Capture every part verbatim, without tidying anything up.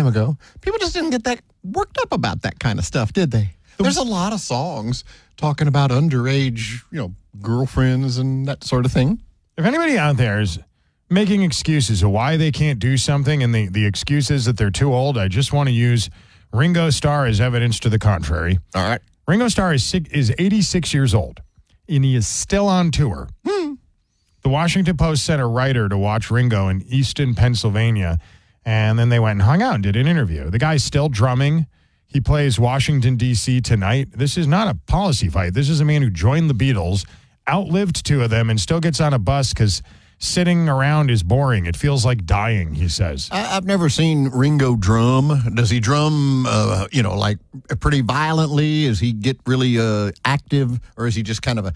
time ago, people just didn't get that worked up about that kind of stuff, did they? There's a lot of songs talking about underage, you know, girlfriends and that sort of thing. If anybody out there is making excuses of why they can't do something and the, the excuse is that they're too old, I just want to use Ringo Starr as evidence to the contrary. All right. Ringo Starr is six, is eighty-six years old, and he is still on tour. Hmm. The Washington Post sent a writer to watch Ringo in Easton, Pennsylvania, and then they went and hung out and did an interview. The guy's still drumming. He plays Washington, D C tonight. This is not a policy fight. This is a man who joined the Beatles, outlived two of them, and still gets on a bus because sitting around is boring. It feels like dying, he says. I, I've never seen Ringo drum. Does he drum, uh, you know, like pretty violently? Does he get really uh, active, or is he just kind of a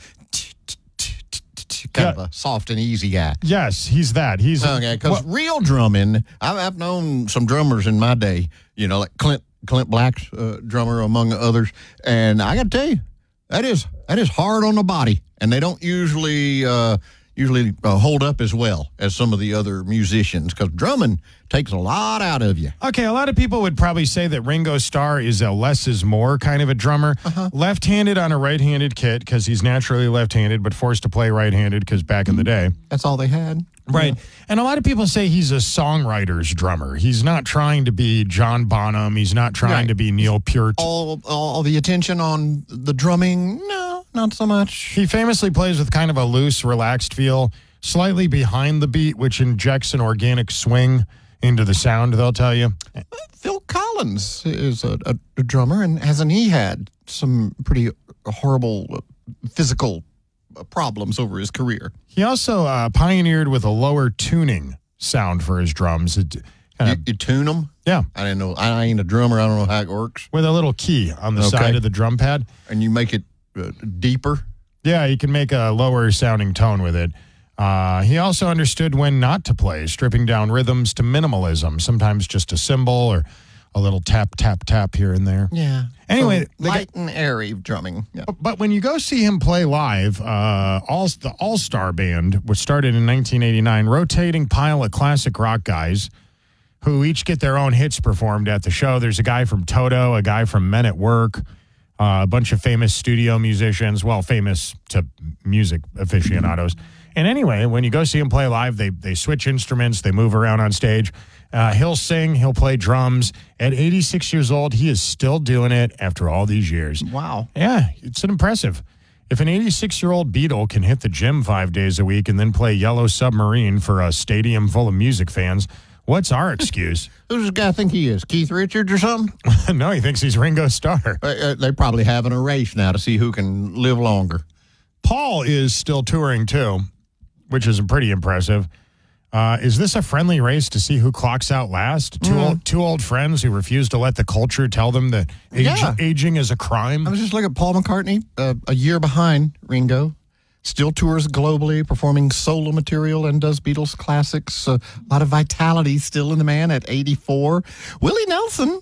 kind Yeah. of a soft and easy guy? Yes, he's that. He's Okay, because well, real drumming, I've, I've known some drummers in my day, you know, like Clint Clint Black's uh, drummer, among others, and I got to tell you, that is that is hard on the body, and they don't usually uh, usually uh, hold up as well as some of the other musicians, because drumming takes a lot out of you. Okay, a lot of people would probably say that Ringo Starr is a less is more kind of a drummer. Uh-huh. Left-handed on a right-handed kit because he's naturally left-handed, but forced to play right-handed because back in the day. That's all they had. Right. And a lot of people say he's a songwriter's drummer. He's not trying to be John Bonham. He's not trying Right. to be Neil Peart. All, all the attention on the drumming, no, not so much. He famously plays with kind of a loose, relaxed feel, slightly behind the beat, which injects an organic swing into the sound, they'll tell you. Phil Collins is a, a, a drummer, and hasn't he had some pretty horrible uh, physical uh, problems over his career? He also uh, pioneered with a lower tuning sound for his drums. It, kind You, of, you tune them? yeah, I didn't know. I ain't a drummer. I don't know how it works. with a little key on the Okay. side of the drum pad. And you make it uh, deeper? Yeah, you can make a lower sounding tone with it. Uh, he also understood when not to play, stripping down rhythms to minimalism, sometimes just a cymbal or a little tap, tap, tap here and there. Yeah. Anyway, So they light and airy drumming. Yeah. But when you go see him play live, uh, all the All Star Band, which started in nineteen eighty-nine, rotating pile of classic rock guys who each get their own hits performed at the show. There's a guy from Toto, a guy from Men at Work, uh, a bunch of famous studio musicians, well, famous to music aficionados. And anyway, when you go see him play live, they they switch instruments, they move around on stage. Uh, he'll sing, he'll play drums. At eighty-six years old, he is still doing it after all these years. Wow. Yeah, it's an impressive. If an eighty-six-year-old Beatle can hit the gym five days a week and then play Yellow Submarine for a stadium full of music fans, what's our excuse? Who does this guy think he is? Keith Richards or something? No, he thinks he's Ringo Starr. Uh, uh, they're probably having a race now to see who can live longer. Paul is still touring, too, which is pretty impressive. Uh, is this a friendly race to see who clocks out last? Two, Mm. old, two old friends who refuse to let the culture tell them that age, Yeah. aging is a crime? I was just looking at Paul McCartney, uh, a year behind Ringo. Still tours globally, performing solo material and does Beatles classics. Uh, a lot of vitality still in the man at eighty-four. Willie Nelson,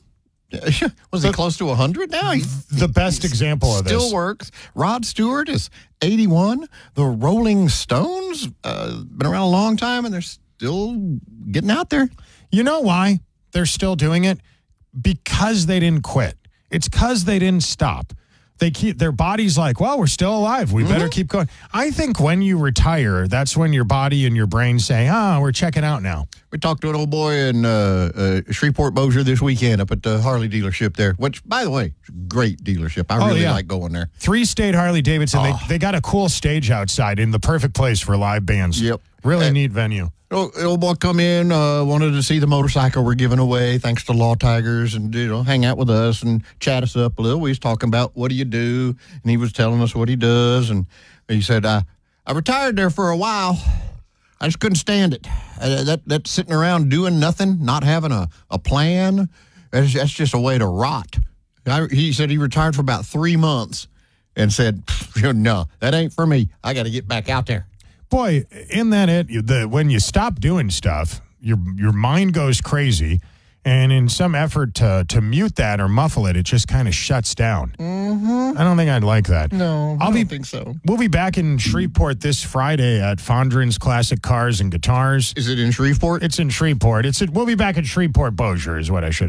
was he close to one hundred now? He's The best example of still this. works. Rod Stewart is eighty-one. The Rolling Stones, uh, been around a long time, and they're still getting out there. You know why they're still doing it? Because they didn't quit. It's because they didn't stop. They keep their body's like, well, we're still alive. We better keep going. I think when you retire, that's when your body and your brain say, ah, we're checking out now. We talked to an old boy in uh, uh, Shreveport, Bossier this weekend up at the Harley dealership there, which, by the way, great dealership. I Oh, really yeah. like going there. Three State Harley Davidson. Oh. They, they got a cool stage outside in the perfect place for live bands. Yep. Really Uh, neat venue. Oh, the old boy come in, uh, wanted to see the motorcycle we're giving away, thanks to Law Tigers, and you know, hang out with us and chat us up a little. We was talking about what do you do, and he was telling us what he does, and he said, "I I retired there for a while. I just couldn't stand it. Uh, that that sitting around doing nothing, not having a a plan. That's, that's just a way to rot." I, he said he retired for about three months, and said, "No, that ain't for me. I got to get back out there." Boy, in that it you- the when you stop doing stuff, your your mind goes crazy, and in some effort to to mute that or muffle it, it just kind of shuts down. Mm-hmm. I don't think I'd like that. No, I'll I be don't think so. We'll be back in Shreveport this Friday at Fondren's Classic Cars and Guitars. Is it in Shreveport? It's in Shreveport. It's at, we'll be back at Shreveport Bossier is what I should